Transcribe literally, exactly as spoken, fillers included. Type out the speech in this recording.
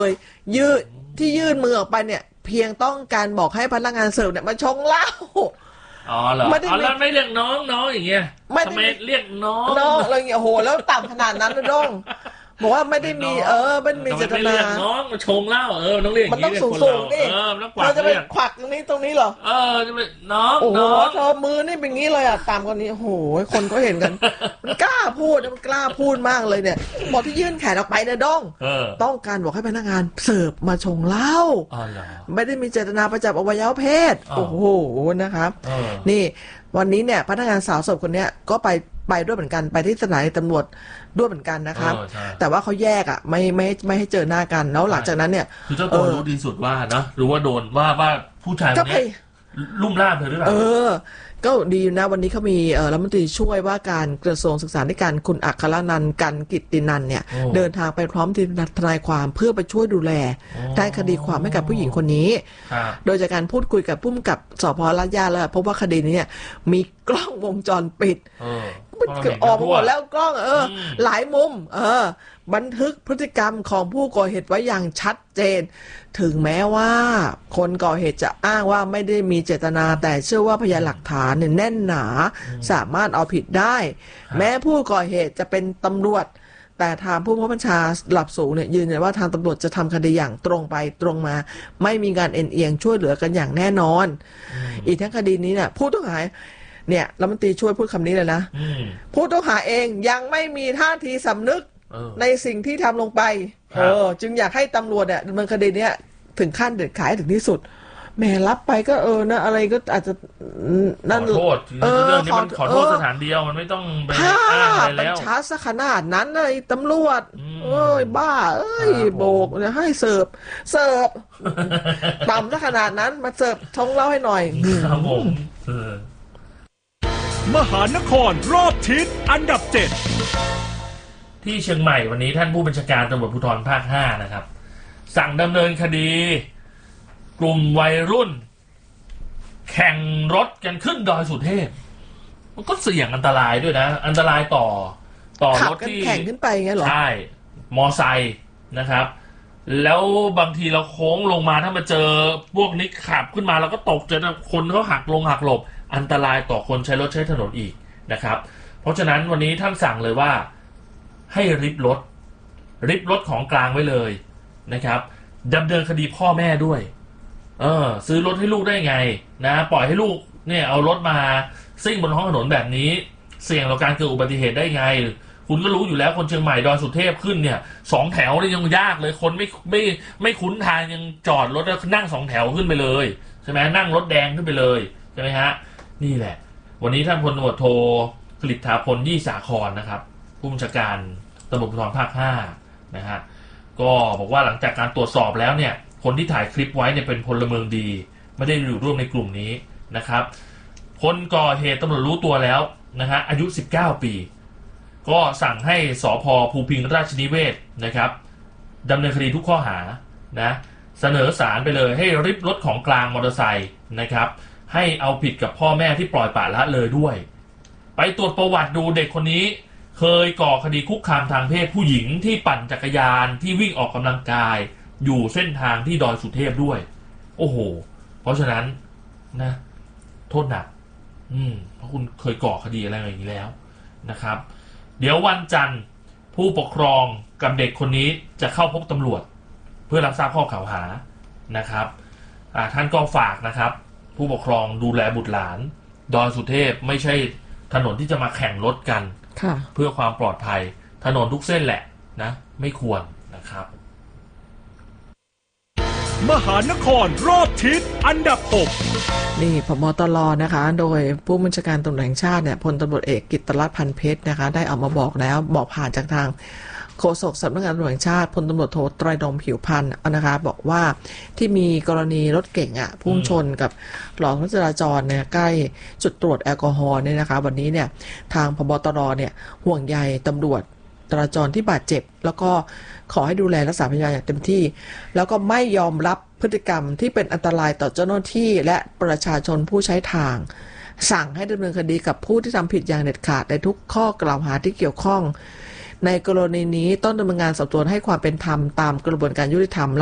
เลยยืดที่ยื่นมือออกไปเนี่ยเพียงต้องการบอกให้พนักงานเสิร์ฟเนี่ยมาชงเหล้าอ๋อเหรออ๋อแล้วไม่เรียกน้องน้องอย่างเงี้ยทำไมเรียกน้องน้องอะไรเงี้ยโหแล้วต่ำขนาดนั้นนะด้งบอกว่าไม่ได้มีเออไม่มีเจตนาน้องมาชงเหล้าเออต้องเรียกอย่างนี้มันต้องสูงๆนี่เราจะไปขวักตรงนี้ตรงนี้เหรอเออจะไปน้องโอ้โหเธอมือนี่เป็นงี้เลยอ่ะตามคนนี้โอ้โหคนก็เห็นกันมันกล้าพูดมันกล้าพูดมากเลยเนี่ยบอกที่ยื่นแขนออกไปเนี่ยด้งต้องการบอกให้พนักงานเสิร์ฟมาชงเหล้าไม่ได้มีเจตนาประจับอวัยวะเพศโอ้โหนะครับนี่วันนี้เนี่ยพนักงานสาวเสิร์ฟคนนี้ก็ไปไปด้วยเหมือนกันไปที่สถานีตำรวจด้วยเหมือนกันนะครับแต่ว่าเขาแยกอ่ะไม่ไม่ไม่ให้เจอหน้ากันแล้วหลังจากนั้นเนี่ยคือเจ้าตัวรู้ดีสุดว่านะรู้ว่าโดนว่าว่าผู้ชายคนนี้ลุ่มล่ามเธอหรือเปล่าเออก็ดีนะวันนี้เขามีเออรัฐมนตรีช่วยว่าการกระทรวงศึกษาธิการคุณอัครนันท์กันกิตตินันเนี่ยเดินทางไปพร้อมทีมทนายความเพื่อไปช่วยดูแลด้านคดีความให้กับผู้หญิงคนนี้โดยจากการพูดคุยกับผู้กำกับสภ.ลาดย่าแล้วพบว่าคดีนี้มีกล้องวงจรปิดออกมาหมดแล้วกล้องเออหลายมุมเออบันทึกพฤติกรรมของผู้ก่อเหตุไว้อย่างชัดเจนถึงแม้ว่าคนก่อเหตุจะอ้างว่าไม่ได้มีเจตนาแต่เชื่อว่าพยานหลักฐานเนี่ยแน่นหนาสามารถเอาผิดได้แม้ผู้ก่อเหตุจะเป็นตำรวจแต่ทางผู้บังคับบัญชาระดับสูงเนี่ยยืนยันว่าทางตำรวจจะทำคดีอย่างตรงไปตรงมาไม่มีการเอ็นเอียงช่วยเหลือกันอย่างแน่นอนอีกทั้งคดีนี้เนี่ยผู้ต้องหาเนี่ยรัฐมนตรีช่วยพูดคำนี้เลยนะผู้ต้องหาเองยังไม่มีท่าทีสำนึกในสิ่งที่ทำลงไปเออจึงอยากให้ตำรวจเนี่ยดำเนินคดีเนี้ยถึงขั้นเด็ดขาดถึงที่สุดแม่รับไปก็เออนะอะไรก็อาจจะนั่นขอโทษเรื่องนี้มันขอโทษสถานเดียวมันไม่ต้องไปอ้างอะไรแล้วช้าซะขนาดนั้นเลยตำรวจเอ้ยบ้าเอ้ยโบกเนี่ยให้เสิร์ฟเสิร์ฟต่ำซะขนาดนั้นมาเสิร์ฟชงเหล้าให้หน่อยครับผมมหานครรอบทิศอันดับเจ็ดที่เชียงใหม่วันนี้ท่านผู้บัญชาการตำรวจภูธรภาคห้านะครับสั่งดำเนินคดีกลุ่มวัยรุ่นแข่งรถกันขึ้นดอยสุเทพมันก็เสี่ยงอันตรายด้วยนะอันตรายต่อต่อรถที่แข่งขึ้นไปไงหรอใช่มอไซค์นะครับแล้วบางทีเราโค้งลงมาถ้ามาเจอพวกนี้ขับขึ้นมาเราก็ตกเจอคนเขาหักลงหักหลบอันตรายต่อคนใช้รถใช้ถนนอีกนะครับเพราะฉะนั้นวันนี้ท่านสั่งเลยว่าให้ริบรถริบรถของกลางไว้เลยนะครับดำเนินคดีพ่อแม่ด้วยเออซื้อรถให้ลูกได้ไงนะปล่อยให้ลูกเนี่ยเอารถมาซิ่งบนท้องถนนแบบนี้เสี่ยงต่อการเกิดอุบัติเหตุได้ไงคุณก็รู้อยู่แล้วคนเชียงใหม่ดอยสุเทพขึ้นเนี่ยสองแถวนี่ยังยากเลยคนไม่ไม่ไม่คุ้นทางยังจอดรถแล้วนั่งสองแถวขึ้นไปเลยใช่ไหมนั่งรถแดงขึ้นไปเลยใช่ไหมฮะนี่แหละวันนี้ท่านพลตำรวจโทกฤษฐาพลยี่สาครนะครับผู้บัญชาการตำรวจภูธรภาคห้านะฮะก็บอกว่าหลังจากการตรวจสอบแล้วเนี่ยคนที่ถ่ายคลิปไว้เนี่ยเป็นพลเมืองดีไม่ได้อยู่ร่วมในกลุ่มนี้นะครับคนก่อเหตุตำรวจรู้ตัวแล้วนะฮะอายุสิบเก้าปีก็สั่งให้สภ.ภูพิงค์ราชนิเวศนะครับดำเนินคดีทุกข้อหานะเสนอศาลไปเลยให้ริบรถของกลางมอเตอร์ไซค์นะครับให้เอาผิดกับพ่อแม่ที่ปล่อยปละละเลยด้วยไปตรวจประวัติดูเด็กคนนี้เคยก่อคดีคุกคามทางเพศผู้หญิงที่ปั่นจักรยานที่วิ่งออกกำลังกายอยู่เส้นทางที่ดอยสุเทพด้วยโอ้โหเพราะฉะนั้นนะโทษหนักอืมเพราะคุณเคยก่อคดีอะไรอย่างนี้แล้วนะครับเดี๋ยววันจันทร์ผู้ปกครองกับเด็กคนนี้จะเข้าพบตำรวจเพื่อรับทราบข้อกล่าวหานะครับอ่าท่านก็ฝากนะครับผู้ปกครองดูแลบุตรหลานดอยสุเทพไม่ใช่ถนนที่จะมาแข่งรถกันเพื่อความปลอดภัยถนนทุกเส้นแหละนะไม่ควรนะครับมหานครรอบทิศอันดับหกนี่ผบ.ตร.นะคะโดยผู้บัญชาการตำรวจแห่งชาติเนี่ยพลตำรวจเอกกิตติรัตน์พันเพชรนะคะได้ออกมาบอกแล้วบอกผ่านจากทางโฆษกสำนักงานตำรวจแห่งชาติพลตำรวจโทไตรรงค์ผิวพันธ์นะคะบอกว่าที่มีกรณีรถเก๋งอ่ะพุ่งชนกับหลอดจราจรเนี่ยใกล้จุดตรวจแอลกอฮอล์เนี่ยนะคะวันนี้เนี่ยทางผบ.ตร.เนี่ยห่วงใยตำรวจจราจรที่บาดเจ็บแล้วก็ขอให้ดูแลรักษาพยานอย่างเต็มที่แล้วก็ไม่ยอมรับพฤติกรรมที่เป็นอันตรายต่อเจ้าหน้าที่และประชาชนผู้ใช้ทางสั่งให้ดำเนินคดีกับผู้ที่ทำผิดอย่างเด็ดขาดในทุกข้อกล่าวหาที่เกี่ยวข้องในกรณีนี้ต้องดำเนินงานสอบสวนให้ความเป็นธรรมตามกระบวนการยุติธรรม